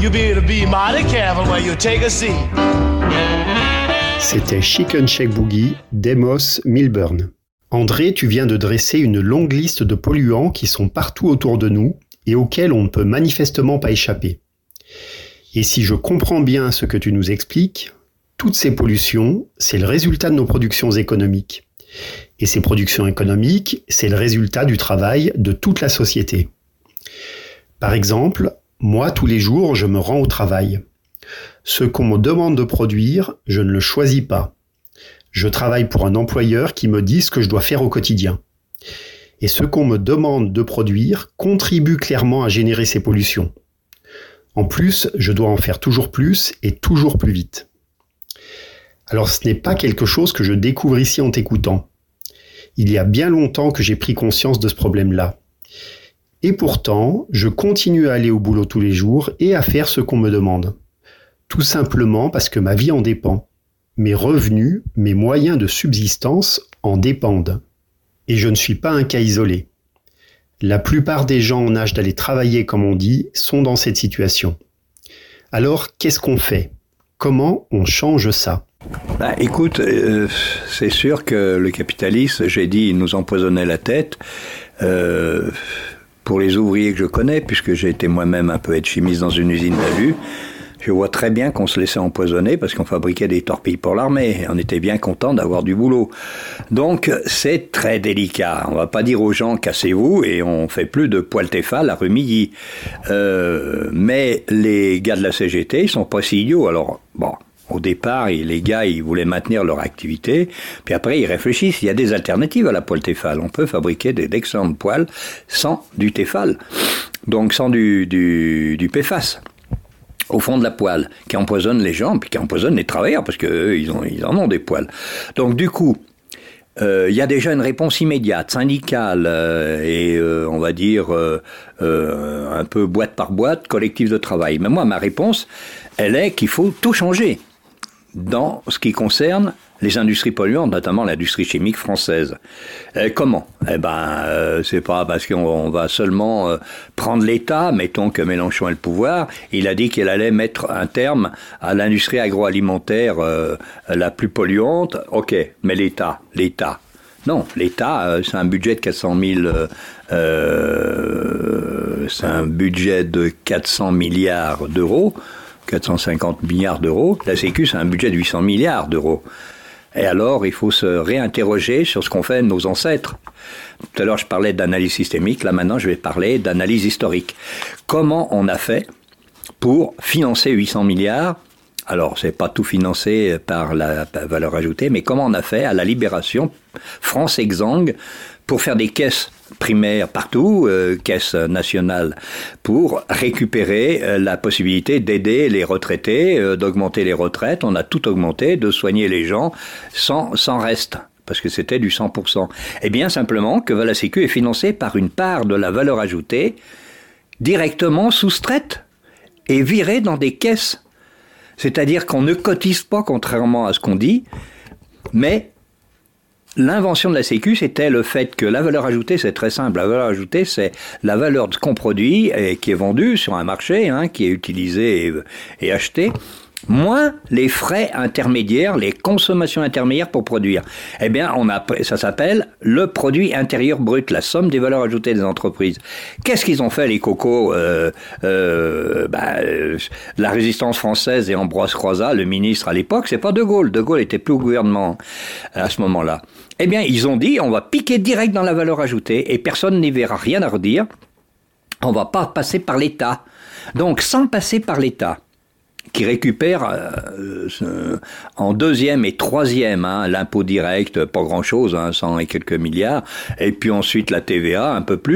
You better be mighty careful where you take a seat. C'était Chicken Shake Boogie d'Amos Milburn. André, tu viens de dresser une longue liste de polluants qui sont partout autour de nous et auxquels on ne peut manifestement pas échapper. Et si je comprends bien ce que tu nous expliques, toutes ces pollutions, c'est le résultat de nos productions économiques. Et ces productions économiques, c'est le résultat du travail de toute la société. Par exemple, moi, tous les jours, je me rends au travail. Ce qu'on me demande de produire, je ne le choisis pas. Je travaille pour un employeur qui me dit ce que je dois faire au quotidien. Et ce qu'on me demande de produire contribue clairement à générer ces pollutions. En plus, je dois en faire toujours plus et toujours plus vite. Alors ce n'est pas quelque chose que je découvre ici en t'écoutant. Il y a bien longtemps que j'ai pris conscience de ce problème-là. Et pourtant, je continue à aller au boulot tous les jours et à faire ce qu'on me demande. Tout simplement parce que ma vie en dépend. Mes revenus, mes moyens de subsistance en dépendent. Et je ne suis pas un cas isolé. La plupart des gens en âge d'aller travailler, comme on dit, sont dans cette situation. Alors, qu'est-ce qu'on fait ? Comment on change ça ? Écoute, c'est sûr que le capitalisme, j'ai dit, il nous empoisonnait la tête. Pour les ouvriers que je connais, puisque j'ai été moi-même un peu aide-chimiste dans une usine d'alu, je vois très bien qu'on se laissait empoisonner parce qu'on fabriquait des torpilles pour l'armée. On était bien content d'avoir du boulot. Donc, c'est très délicat. On va pas dire aux gens, cassez-vous, et on fait plus de poêle Tefal à Rumilly. Mais les gars de la CGT, ils sont pas si idiots. Alors, bon, au départ, les gars, ils voulaient maintenir leur activité. Puis après, ils réfléchissent. Il y a des alternatives à la poêle Tefal. On peut fabriquer d'excellentes poêles sans du Tefal. Donc, sans du PFAS. Au fond de la poêle, qui empoisonne les gens, puis qui empoisonne les travailleurs, parce qu'eux, ils en ont des poêles. Donc, du coup, il y a déjà une réponse immédiate, syndicale, et on va dire un peu boîte par boîte, collectif de travail. Mais moi, ma réponse, elle est qu'il faut tout changer dans ce qui concerne les industries polluantes, notamment l'industrie chimique française. Comment ? C'est pas parce qu'on va seulement prendre l'État, mettons que Mélenchon ait le pouvoir, il a dit qu'il allait mettre un terme à l'industrie agroalimentaire la plus polluante. Ok, mais l'État. Non, l'État, c'est un budget de 400 000... c'est un budget de 400 milliards d'euros, 450 milliards d'euros. La Sécu, c'est un budget de 800 milliards d'euros. Et alors, il faut se réinterroger sur ce qu'ont fait nos ancêtres. Tout à l'heure, je parlais d'analyse systémique. Là, maintenant, je vais parler d'analyse historique. Comment on a fait pour financer 800 milliards ? Alors, c'est pas tout financé par la valeur ajoutée, mais comment on a fait à la Libération, France exsangue, pour faire des caisses primaires partout, caisse nationale, pour récupérer la possibilité d'aider les retraités, d'augmenter les retraites. On a tout augmenté, de soigner les gens sans reste, parce que c'était du 100%. Eh bien, simplement que la Sécu est financée par une part de la valeur ajoutée directement soustraite et virée dans des caisses. C'est-à-dire qu'on ne cotise pas, contrairement à ce qu'on dit, mais l'invention de la Sécu, c'était le fait que la valeur ajoutée, c'est très simple. La valeur ajoutée, c'est la valeur de ce qu'on produit et qui est vendu sur un marché, qui est utilisé et acheté, moins les frais intermédiaires, les consommations intermédiaires pour produire. Eh bien, ça s'appelle le produit intérieur brut, la somme des valeurs ajoutées des entreprises. Qu'est-ce qu'ils ont fait, les cocos la Résistance française et Ambroise Croizat, le ministre à l'époque, c'est pas De Gaulle. De Gaulle était plus au gouvernement à ce moment-là. Eh bien, ils ont dit, on va piquer direct dans la valeur ajoutée et personne n'y verra rien à redire. On va pas passer par l'État. Donc, sans passer par l'État, qui récupère en deuxième et troisième l'impôt direct, pas grand-chose, 100 et quelques milliards, et puis ensuite la TVA, un peu plus.